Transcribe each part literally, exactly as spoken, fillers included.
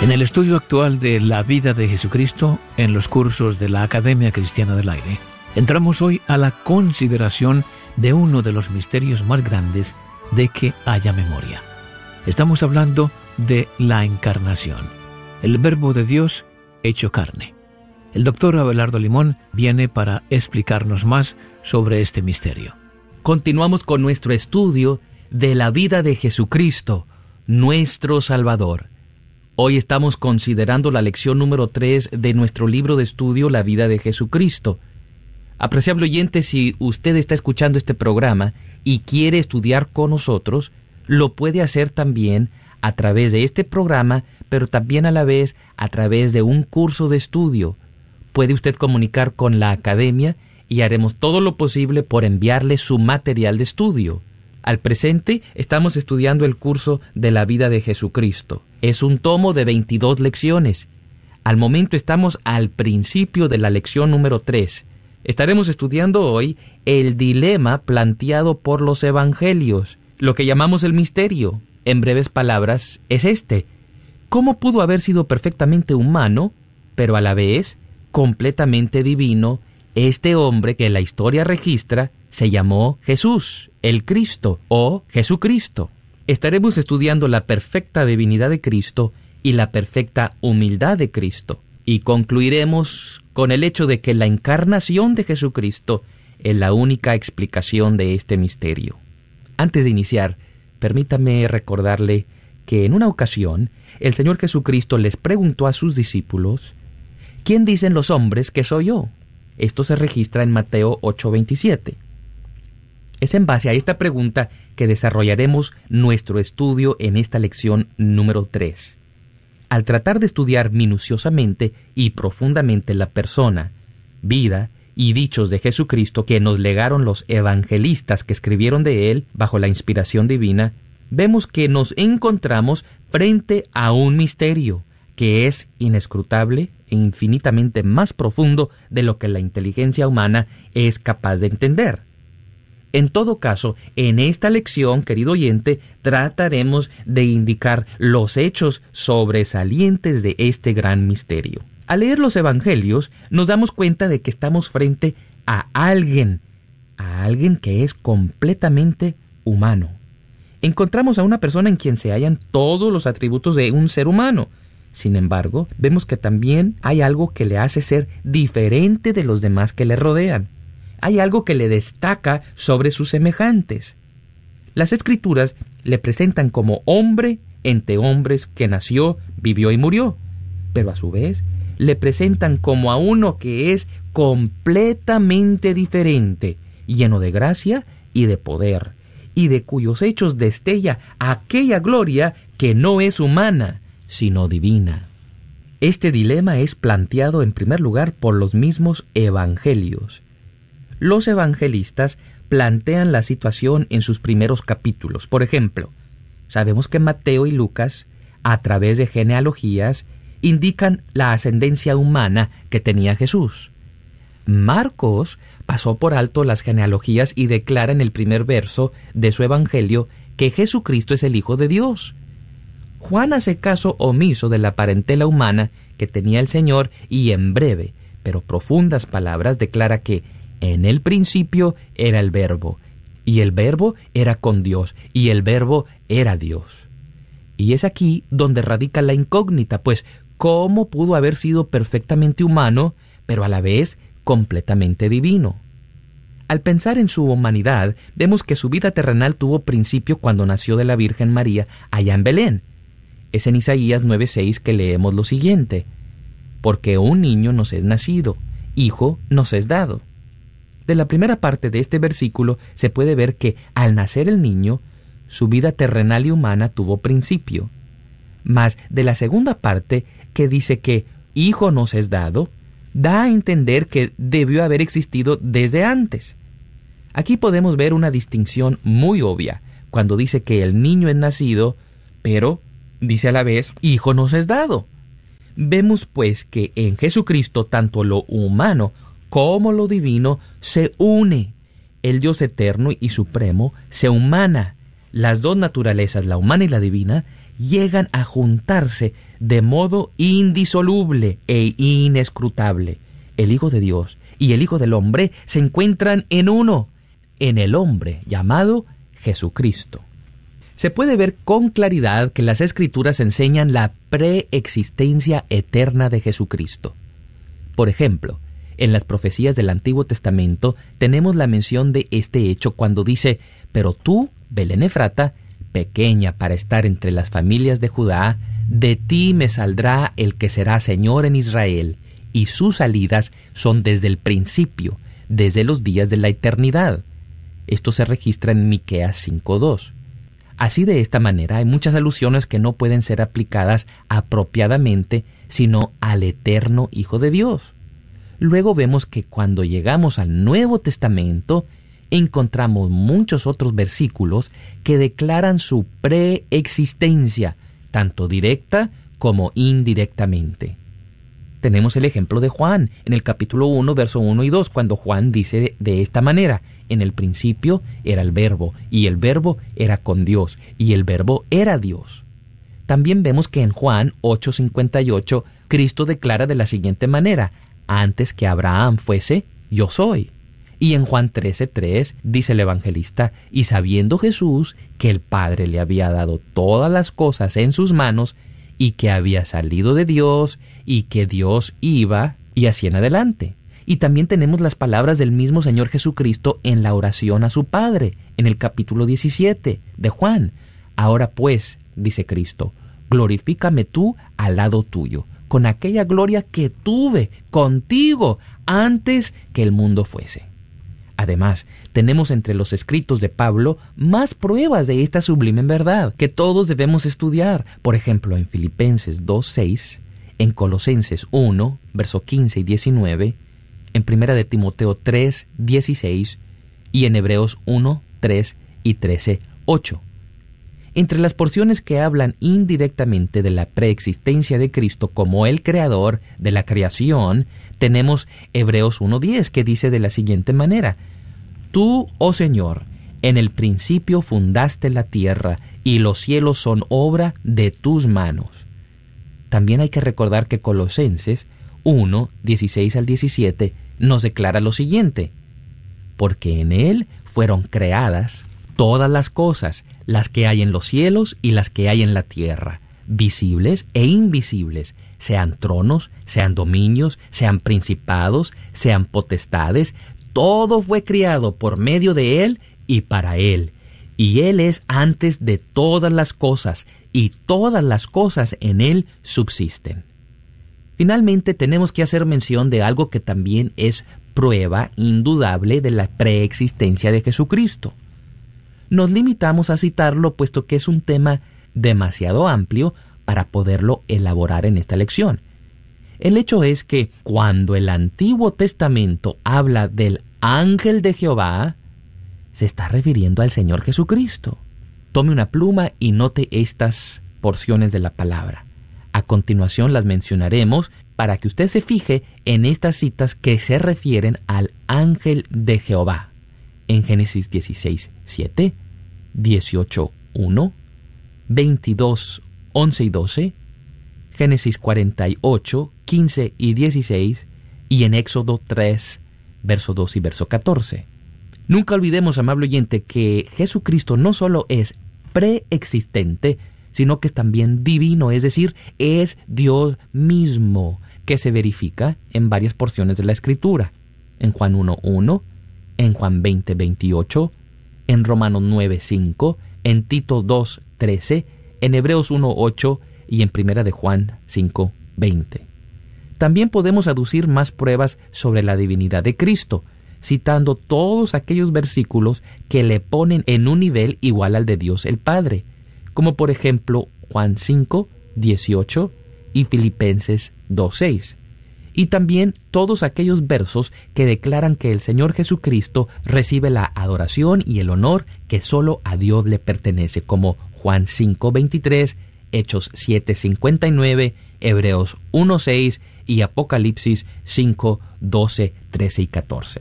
En el estudio actual de la vida de Jesucristo en los cursos de la Academia Cristiana del Aire, entramos hoy a la consideración de uno de los misterios más grandes de que haya memoria. Estamos hablando de la encarnación, el Verbo de Dios hecho carne. El doctor Abelardo Limón viene para explicarnos más sobre este misterio. Continuamos con nuestro estudio de la vida de Jesucristo, nuestro Salvador. Hoy estamos considerando la lección número tres de nuestro libro de estudio, La vida de Jesucristo. Apreciable oyente, si usted está escuchando este programa y quiere estudiar con nosotros, lo puede hacer también a través de este programa, pero también a la vez a través de un curso de estudio. Puede usted comunicar con la academia y haremos todo lo posible por enviarle su material de estudio. Al presente estamos estudiando el curso de la vida de Jesucristo. Es un tomo de veintidós lecciones. Al momento estamos al principio de la lección número tres. Estaremos estudiando hoy el dilema planteado por los evangelios, lo que llamamos el misterio. En breves palabras, es este: ¿cómo pudo haber sido perfectamente humano, pero a la vez completamente divino, este hombre que la historia registra se llamó Jesús, el Cristo o Jesucristo? Estaremos estudiando la perfecta divinidad de Cristo y la perfecta humildad de Cristo. Y concluiremos con el hecho de que la encarnación de Jesucristo es la única explicación de este misterio. Antes de iniciar, permítame recordarle que en una ocasión el Señor Jesucristo les preguntó a sus discípulos: ¿quién dicen los hombres que soy yo? Esto se registra en Mateo ocho veintisiete. Es en base a esta pregunta que desarrollaremos nuestro estudio en esta lección número tres. Al tratar de estudiar minuciosamente y profundamente la persona, vida y dichos de Jesucristo que nos legaron los evangelistas que escribieron de él bajo la inspiración divina, vemos que nos encontramos frente a un misterio que es inescrutable e infinitamente más profundo de lo que la inteligencia humana es capaz de entender. En todo caso, en esta lección, querido oyente, trataremos de indicar los hechos sobresalientes de este gran misterio. Al leer los evangelios, nos damos cuenta de que estamos frente a alguien, a alguien que es completamente humano. Encontramos a una persona en quien se hallan todos los atributos de un ser humano. Sin embargo, vemos que también hay algo que le hace ser diferente de los demás que le rodean. Hay algo que le destaca sobre sus semejantes. Las Escrituras le presentan como hombre entre hombres que nació, vivió y murió, pero a su vez le presentan como a uno que es completamente diferente, lleno de gracia y de poder, y de cuyos hechos destella aquella gloria que no es humana, sino divina. Este dilema es planteado en primer lugar por los mismos evangelios. Los evangelistas plantean la situación en sus primeros capítulos. Por ejemplo, sabemos que Mateo y Lucas, a través de genealogías, indican la ascendencia humana que tenía Jesús. Marcos pasó por alto las genealogías y declara en el primer verso de su evangelio que Jesucristo es el Hijo de Dios. Juan hace caso omiso de la parentela humana que tenía el Señor y en breve, pero profundas palabras declara que en el principio era el Verbo, y el Verbo era con Dios, y el Verbo era Dios. Y es aquí donde radica la incógnita, pues ¿cómo pudo haber sido perfectamente humano, pero a la vez completamente divino? Al pensar en su humanidad, vemos que su vida terrenal tuvo principio cuando nació de la Virgen María allá en Belén. Es en Isaías nueve seis que leemos lo siguiente: porque un niño nos es nacido, hijo nos es dado. De la primera parte de este versículo se puede ver que al nacer el niño, su vida terrenal y humana tuvo principio. Mas de la segunda parte, que dice que hijo nos es dado, da a entender que debió haber existido desde antes. Aquí podemos ver una distinción muy obvia cuando dice que el niño es nacido, pero dice a la vez, hijo nos es dado. Vemos pues que en Jesucristo tanto lo humano como lo divino se une. El Dios eterno y supremo se humana. Las dos naturalezas, la humana y la divina, llegan a juntarse de modo indisoluble e inescrutable. El Hijo de Dios y el Hijo del Hombre se encuentran en uno, en el hombre llamado Jesucristo. Se puede ver con claridad que las Escrituras enseñan la preexistencia eterna de Jesucristo. Por ejemplo, en las profecías del Antiguo Testamento tenemos la mención de este hecho cuando dice: «Pero tú, Belén Efrata, pequeña para estar entre las familias de Judá, de ti me saldrá el que será Señor en Israel, y sus salidas son desde el principio, desde los días de la eternidad». Esto se registra en Miqueas cinco dos. Así, de esta manera, hay muchas alusiones que no pueden ser aplicadas apropiadamente sino al eterno Hijo de Dios. Luego vemos que cuando llegamos al Nuevo Testamento, encontramos muchos otros versículos que declaran su preexistencia, tanto directa como indirectamente. Tenemos el ejemplo de Juan, en el capítulo uno, verso uno y dos, cuando Juan dice de, de esta manera: «En el principio era el Verbo, y el Verbo era con Dios, y el Verbo era Dios». También vemos que en Juan ocho cincuenta y ocho, Cristo declara de la siguiente manera: «Antes que Abraham fuese, yo soy». Y en Juan trece tres dice el evangelista: «Y sabiendo Jesús que el Padre le había dado todas las cosas en sus manos, y que había salido de Dios, y que Dios iba», y así en adelante. Y también tenemos las palabras del mismo Señor Jesucristo en la oración a su Padre, en el capítulo diecisiete de Juan. «Ahora pues», dice Cristo, «glorifícame tú al lado tuyo, con aquella gloria que tuve contigo antes que el mundo fuese». Además, tenemos entre los escritos de Pablo más pruebas de esta sublime verdad que todos debemos estudiar. Por ejemplo, en Filipenses dos seis, en Colosenses uno, verso quince y diecinueve, en Primera de Timoteo tres dieciséis y en Hebreos uno tres y trece ocho. Entre las porciones que hablan indirectamente de la preexistencia de Cristo como el creador de la creación, tenemos Hebreos uno diez, que dice de la siguiente manera: «Tú, oh Señor, en el principio fundaste la tierra, y los cielos son obra de tus manos». También hay que recordar que Colosenses uno dieciséis al diecisiete nos declara lo siguiente: «Porque en él fueron creadas todas las cosas, las que hay en los cielos y las que hay en la tierra, visibles e invisibles, sean tronos, sean dominios, sean principados, sean potestades, todo fue criado por medio de él y para él. Y él es antes de todas las cosas, y todas las cosas en él subsisten». Finalmente, tenemos que hacer mención de algo que también es prueba indudable de la preexistencia de Jesucristo. Nos limitamos a citarlo puesto que es un tema demasiado amplio para poderlo elaborar en esta lección. El hecho es que cuando el Antiguo Testamento habla del ángel de Jehová, se está refiriendo al Señor Jesucristo. Tome una pluma y note estas porciones de la palabra. A continuación las mencionaremos para que usted se fije en estas citas que se refieren al ángel de Jehová. En Génesis dieciséis siete, dieciocho uno, veintidós once y doce, Génesis cuarenta y ocho, quince y dieciséis, y en Éxodo tres, verso dos y verso catorce. Nunca olvidemos, amable oyente, que Jesucristo no solo es preexistente, sino que es también divino, es decir, es Dios mismo, que se verifica en varias porciones de la Escritura. En Juan uno uno, en Juan veinte veintiocho, en Romanos nueve cinco, en Tito dos trece, en Hebreos uno ocho y en Primera de Juan cinco veinte. También podemos aducir más pruebas sobre la divinidad de Cristo, citando todos aquellos versículos que le ponen en un nivel igual al de Dios el Padre, como por ejemplo Juan cinco dieciocho y Filipenses dos seis. Y también todos aquellos versos que declaran que el Señor Jesucristo recibe la adoración y el honor que solo a Dios le pertenece, como Juan cinco veintitrés, Hechos siete cincuenta y nueve, Hebreos uno seis y Apocalipsis cinco doce, trece y catorce.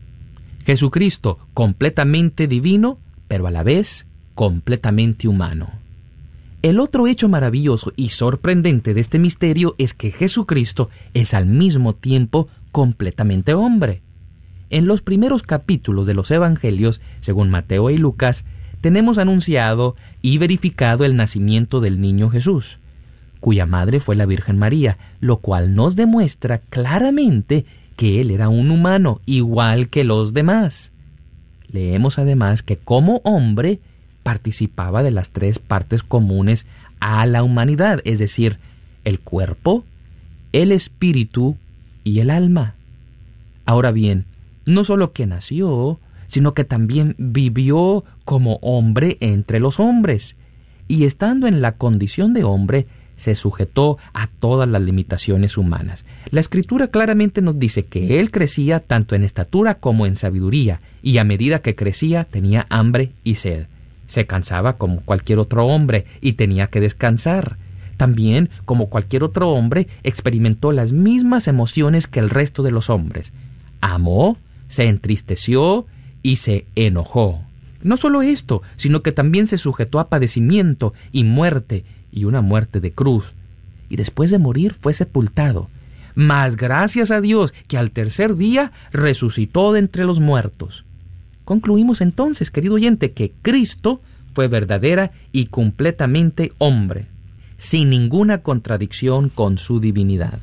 Jesucristo completamente divino, pero a la vez completamente humano. El otro hecho maravilloso y sorprendente de este misterio es que Jesucristo es al mismo tiempo completamente hombre. En los primeros capítulos de los Evangelios, según Mateo y Lucas, tenemos anunciado y verificado el nacimiento del niño Jesús, cuya madre fue la Virgen María, lo cual nos demuestra claramente que él era un humano igual que los demás. Leemos además que como hombre participaba de las tres partes comunes a la humanidad, es decir, el cuerpo, el espíritu y el alma. Ahora bien, no solo que nació, sino que también vivió como hombre entre los hombres, y estando en la condición de hombre, se sujetó a todas las limitaciones humanas. La Escritura claramente nos dice que él crecía tanto en estatura como en sabiduría, y a medida que crecía tenía hambre y sed. Se cansaba como cualquier otro hombre y tenía que descansar. También, como cualquier otro hombre, experimentó las mismas emociones que el resto de los hombres. Amó, se entristeció y se enojó. No solo esto, sino que también se sujetó a padecimiento y muerte, y una muerte de cruz, y después de morir fue sepultado. Mas gracias a Dios que al tercer día resucitó de entre los muertos. Concluimos entonces, querido oyente, que Cristo fue verdadera y completamente hombre, sin ninguna contradicción con su divinidad.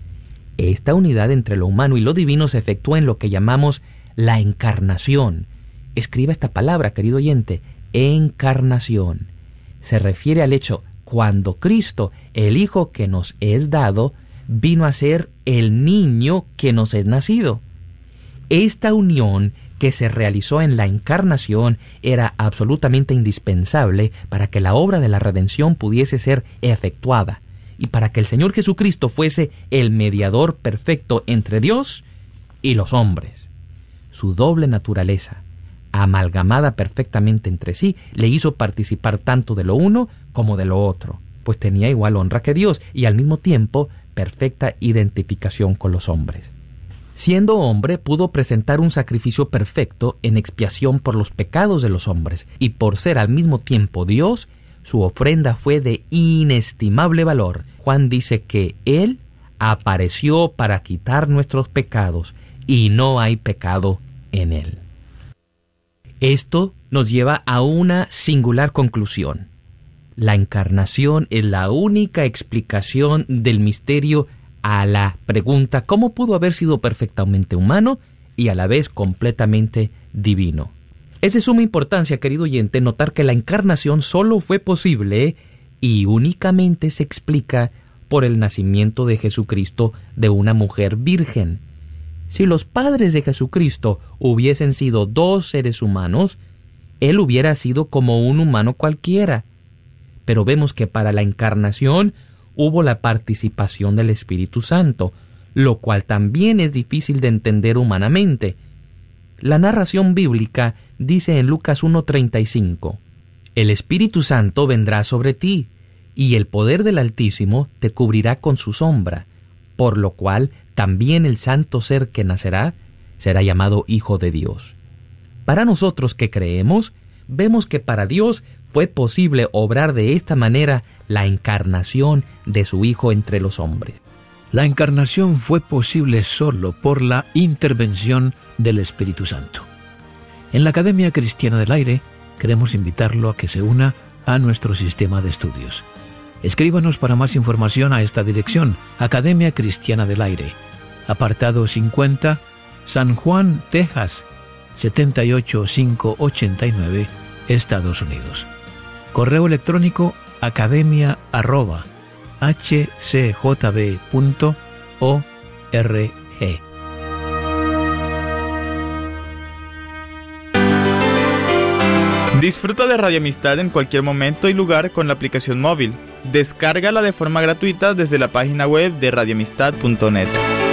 Esta unidad entre lo humano y lo divino se efectúa en lo que llamamos la encarnación. Escriba esta palabra, querido oyente, encarnación. Se refiere al hecho cuando Cristo, el Hijo que nos es dado, vino a ser el niño que nos es nacido. Esta unión que se realizó en la encarnación era absolutamente indispensable para que la obra de la redención pudiese ser efectuada y para que el Señor Jesucristo fuese el mediador perfecto entre Dios y los hombres. Su doble naturaleza, amalgamada perfectamente entre sí, le hizo participar tanto de lo uno como de lo otro, pues tenía igual honra que Dios y al mismo tiempo perfecta identificación con los hombres. Siendo hombre, pudo presentar un sacrificio perfecto en expiación por los pecados de los hombres, y por ser al mismo tiempo Dios, su ofrenda fue de inestimable valor. Juan dice que Él apareció para quitar nuestros pecados, y no hay pecado en Él. Esto nos lleva a una singular conclusión. La encarnación es la única explicación del misterio a la pregunta ¿cómo pudo haber sido perfectamente humano y a la vez completamente divino? Es de suma importancia, querido oyente, notar que la encarnación solo fue posible y únicamente se explica por el nacimiento de Jesucristo de una mujer virgen. Si los padres de Jesucristo hubiesen sido dos seres humanos, él hubiera sido como un humano cualquiera. Pero vemos que para la encarnación hubo la participación del Espíritu Santo, lo cual también es difícil de entender humanamente. La narración bíblica dice en Lucas uno treinta y cinco, «El Espíritu Santo vendrá sobre ti, y el poder del Altísimo te cubrirá con su sombra, por lo cual también el santo ser que nacerá será llamado Hijo de Dios». Para nosotros que creemos, vemos que para Dios fue posible obrar de esta manera la encarnación de su Hijo entre los hombres. La encarnación fue posible solo por la intervención del Espíritu Santo. En la Academia Cristiana del Aire queremos invitarlo a que se una a nuestro sistema de estudios. Escríbanos para más información a esta dirección: Academia Cristiana del Aire, apartado cincuenta, San Juan, Texas, setenta y ocho mil quinientos ochenta y nueve, Estados Unidos. Correo electrónico academia arroba h c j b punto org. Disfruta de Radio Amistad en cualquier momento y lugar con la aplicación móvil. Descárgala de forma gratuita desde la página web de radio amistad punto net.